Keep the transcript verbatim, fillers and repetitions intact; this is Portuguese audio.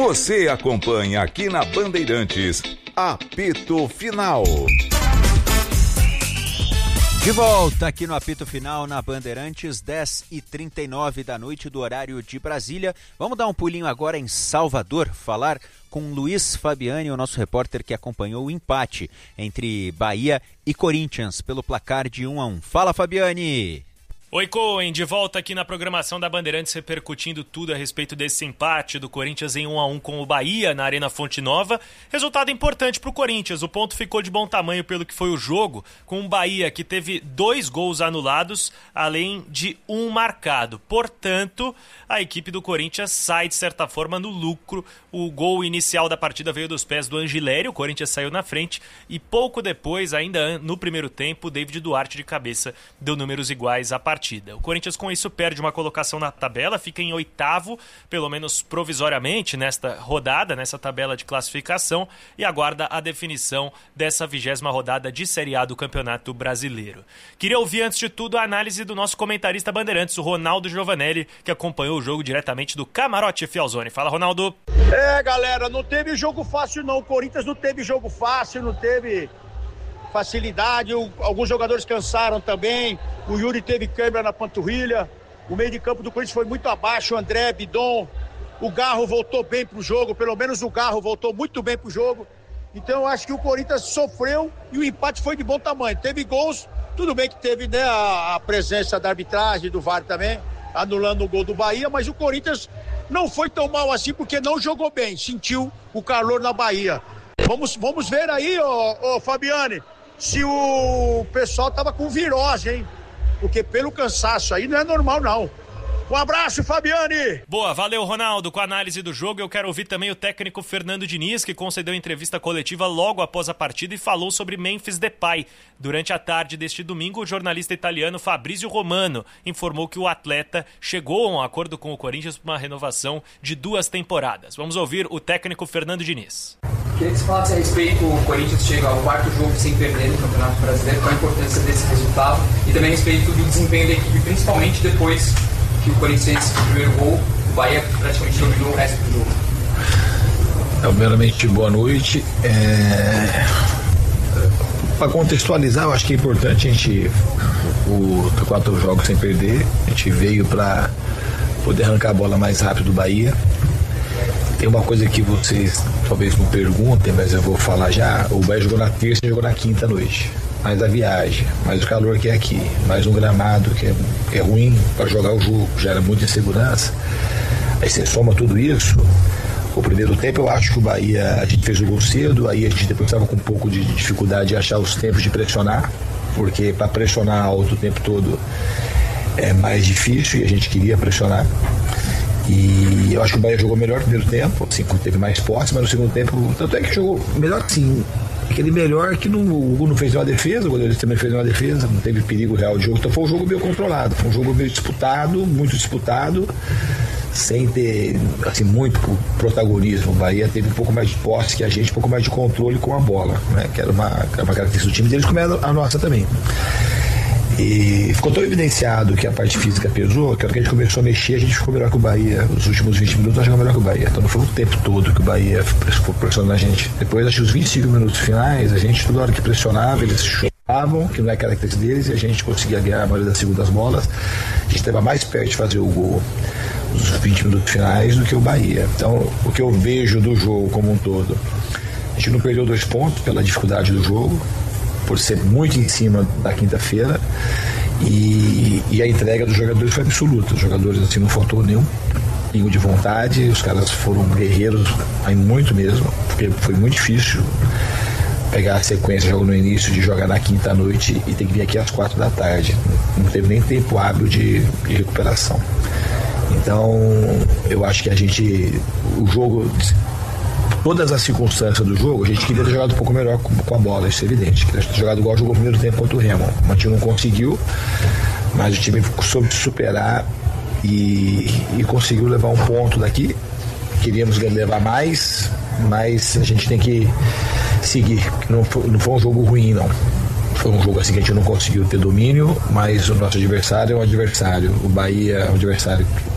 Você acompanha aqui na Bandeirantes, Apito Final. De volta aqui no Apito Final na Bandeirantes, dez e trinta e nove da noite do horário de Brasília. Vamos dar um pulinho agora em Salvador, falar com Luiz Fabiani, o nosso repórter que acompanhou o empate entre Bahia e Corinthians pelo placar de um a um. Fala, Fabiani! Oi, Cohen, de volta aqui na programação da Bandeirantes, repercutindo tudo a respeito desse empate do Corinthians em um a um com o Bahia na Arena Fonte Nova. Resultado importante para o Corinthians, o ponto ficou de bom tamanho pelo que foi o jogo, com o Bahia que teve dois gols anulados, além de um marcado. Portanto, a equipe do Corinthians sai, de certa forma, no lucro. O gol inicial da partida veio dos pés do Angilério, o Corinthians saiu na frente, e pouco depois, ainda no primeiro tempo, o David Duarte de cabeça deu números iguais à partida. O Corinthians com isso perde uma colocação na tabela, fica em oitavo, pelo menos provisoriamente nesta rodada, nessa tabela de classificação, e aguarda a definição dessa vigésima rodada de Série A do Campeonato Brasileiro. Queria ouvir antes de tudo a análise do nosso comentarista Bandeirantes, o Ronaldo Giovanelli, que acompanhou o jogo diretamente do Camarote Fialzone. Fala, Ronaldo. É, galera, não teve jogo fácil não, o Corinthians não teve jogo fácil, não teve facilidade, o, alguns jogadores cansaram também, o Yuri teve câimbra na panturrilha, o meio de campo do Corinthians foi muito abaixo, o André, Bidon, o Garro voltou bem pro jogo, pelo menos o Garro voltou muito bem pro jogo, então eu acho que o Corinthians sofreu e o empate foi de bom tamanho, teve gols, tudo bem que teve, né, a, a presença da arbitragem, do V A R também, anulando o gol do Bahia, mas o Corinthians não foi tão mal assim porque não jogou bem, sentiu o calor na Bahia. Vamos, vamos ver aí, ô, ô Fabiane, se o pessoal tava com virose, hein? Porque pelo cansaço aí não é normal, não. Um abraço, Fabiane! Boa, valeu, Ronaldo. Com a análise do jogo, eu quero ouvir também o técnico Fernando Diniz, que concedeu entrevista coletiva logo após a partida e falou sobre Memphis Depay. Durante a tarde deste domingo, o jornalista italiano Fabrizio Romano informou que o atleta chegou a um acordo com o Corinthians para uma renovação de duas temporadas. Vamos ouvir o técnico Fernando Diniz. Queria que você falasse a respeito, o Corinthians chega ao quarto jogo sem perder no Campeonato Brasileiro, qual a importância desse resultado e também a respeito do desempenho da equipe, principalmente depois que o Corinthians fez o primeiro gol, o Bahia praticamente dominou o resto do jogo. Primeiramente, boa noite. É... Para contextualizar, eu acho que é importante a gente, o quatro jogos sem perder, a gente veio para poder arrancar a bola mais rápido do Bahia. Tem uma coisa que vocês talvez não perguntem, mas eu vou falar já. O Bahia jogou na terça e jogou na quinta noite. Mais a viagem, mais o calor que é aqui, mais um gramado que é, que é ruim para jogar o jogo, gera muita insegurança. Aí você soma tudo isso. O primeiro tempo eu acho que o Bahia, a gente fez o gol cedo, aí a gente depois estava com um pouco de dificuldade de achar os tempos de pressionar, porque para pressionar alto o tempo todo é mais difícil e a gente queria pressionar. E eu acho que o Bahia jogou melhor no primeiro tempo, assim, teve mais posse, mas no segundo tempo, tanto é que jogou melhor sim. Aquele melhor que não, o Hugo não fez uma defesa, o goleiro também fez uma defesa, não teve perigo real de jogo, então foi um jogo meio controlado, foi um jogo meio disputado, muito disputado, sem ter assim, muito protagonismo. O Bahia teve um pouco mais de posse que a gente, um pouco mais de controle com a bola, né? Que era uma, uma característica do time deles, como era a nossa também. E ficou tão evidenciado que a parte física pesou, que a hora que a gente começou a mexer, a gente ficou melhor que o Bahia. Os últimos vinte minutos nós jogamos melhor que o Bahia. Então não foi o tempo todo que o Bahia ficou pressionando a gente. Depois, acho que os vinte e cinco minutos finais, a gente, toda hora que pressionava, eles chutavam, que não é característica deles, e a gente conseguia ganhar a maioria das segundas bolas. A gente estava mais perto de fazer o gol nos vinte minutos finais do que o Bahia. Então, o que eu vejo do jogo como um todo, a gente não perdeu dois pontos pela dificuldade do jogo, por ser muito em cima da quinta-feira, e, e a entrega dos jogadores foi absoluta. Os jogadores assim não faltou nenhum pingo de vontade, os caras foram guerreiros, aí muito mesmo, porque foi muito difícil pegar a sequência jogo no início de jogar na quinta noite e ter que vir aqui às quatro da tarde. Não teve nem tempo hábil de, de recuperação. Então eu acho que a gente, o jogo, todas as circunstâncias do jogo, a gente queria ter jogado um pouco melhor com, com a bola, isso é evidente. Queria ter jogado igual jogou o primeiro tempo contra o Remo. O time não conseguiu, mas o time soube se superar e, e conseguiu levar um ponto daqui. Queríamos levar mais, mas a gente tem que seguir. Não foi, não foi um jogo ruim, não. Foi um jogo assim que a gente não conseguiu ter domínio, mas o nosso adversário é um adversário. O Bahia é um adversário